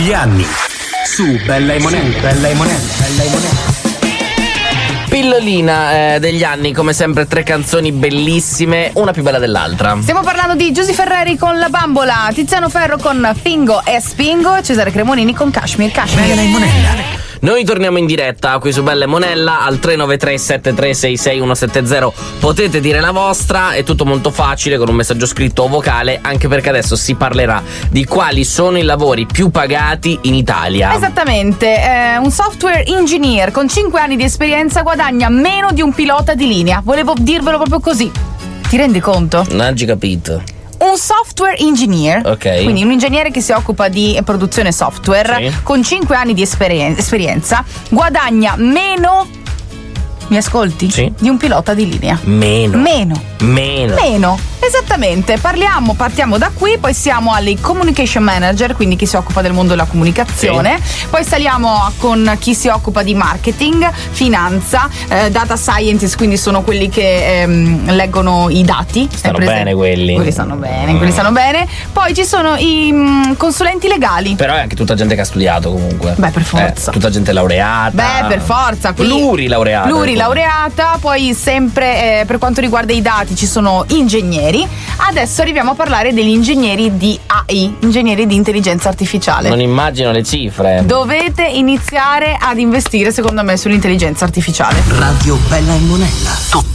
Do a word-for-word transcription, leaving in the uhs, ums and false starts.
degli anni. Su Bella e Monella, Bella e Monella, Bella e Monella. Pillolina eh, degli anni, come sempre tre canzoni bellissime, una più bella dell'altra. Stiamo parlando di Giusy Ferreri con La Bambola, Tiziano Ferro con Fingo e Spingo, Cesare Cremonini con Kashmir, Kashmir. Bella e Monella. Noi torniamo in diretta qui su Bella e Monella al tre nove tre sette tre sei sei uno sette zero. Potete dire la vostra, è tutto molto facile con un messaggio scritto o vocale, anche perché adesso si parlerà di quali sono i lavori più pagati in Italia. Esattamente, eh, un software engineer con cinque anni di esperienza guadagna meno di un pilota di linea. Volevo dirvelo proprio così. Ti rendi conto? Non hai capito. Un software engineer, ok, quindi un ingegnere che si occupa di produzione software, sì, con cinque anni di esperien- esperienza, guadagna meno, mi ascolti? Sì. Di un pilota di linea. Meno. Meno. Meno. Meno. Esattamente, parliamo, partiamo da qui, poi siamo alle communication manager, quindi chi si occupa del mondo della comunicazione, sì, poi saliamo con chi si occupa di marketing, finanza, eh, data scientist, quindi sono quelli che ehm, leggono i dati. Stanno bene quelli. Quelli stanno bene, mm. quelli stanno bene. Poi ci sono i mh, consulenti legali. Però è anche tutta gente che ha studiato comunque. Beh, per forza. Eh, tutta gente laureata. Beh, per forza. Plurilaureata. Plurilaureata, poi sempre eh, per quanto riguarda i dati ci sono ingegneri. Adesso arriviamo a parlare degli ingegneri di A I, ingegneri di intelligenza artificiale. Non immagino le cifre. Dovete iniziare ad investire, secondo me, sull'intelligenza artificiale. Radio Bella e Monella. Tutto